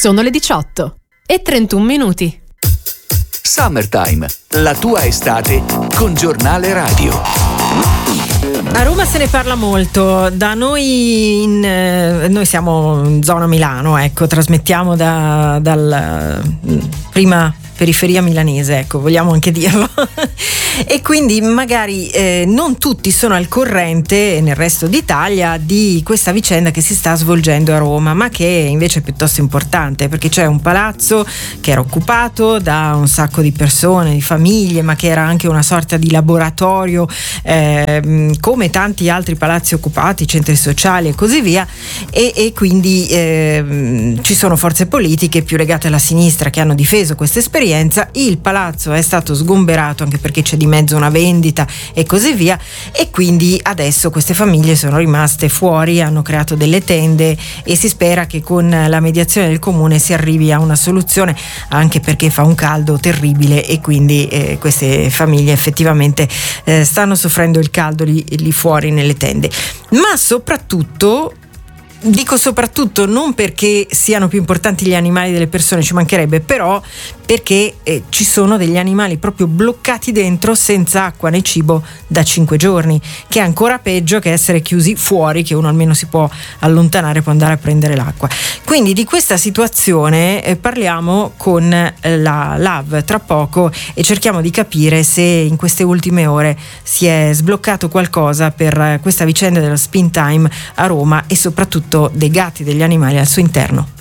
Sono le 18:31. Summertime, la tua estate con Giornale Radio. A Roma se ne parla molto, da noi noi siamo in zona Milano, ecco, trasmettiamo dal prima periferia milanese, ecco, vogliamo anche dirlo. E quindi magari non tutti sono al corrente nel resto d'Italia di questa vicenda che si sta svolgendo a Roma, ma che invece è piuttosto importante, perché c'è un palazzo che era occupato da un sacco di persone, di famiglie, ma che era anche una sorta di laboratorio, come tanti altri palazzi occupati, centri sociali e così via, e quindi ci sono forze politiche più legate alla sinistra che hanno difeso questa esperienza. Il palazzo è stato sgomberato anche perché c'è di mezzo una vendita e così via, e quindi adesso queste famiglie sono rimaste fuori, hanno creato delle tende e si spera che con la mediazione del comune si arrivi a una soluzione, anche perché fa un caldo terribile e quindi queste famiglie effettivamente stanno soffrendo il caldo lì fuori nelle tende. Ma soprattutto, dico soprattutto non perché siano più importanti gli animali delle persone, ci mancherebbe, però perché ci sono degli animali proprio bloccati dentro senza acqua né cibo da 5 giorni, che è ancora peggio che essere chiusi fuori, che uno almeno si può allontanare, può andare a prendere l'acqua. Quindi di questa situazione parliamo con la LAV tra poco e cerchiamo di capire se in queste ultime ore si è sbloccato qualcosa per questa vicenda dello Spin Time a Roma e soprattutto dei gatti, degli animali al suo interno.